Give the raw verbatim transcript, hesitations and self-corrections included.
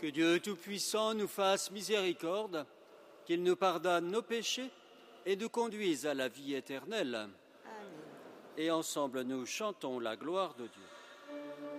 Que Dieu Tout-Puissant nous fasse miséricorde, qu'il nous pardonne nos péchés et nous conduise à la vie éternelle. Amen. Et ensemble nous chantons la gloire de Dieu.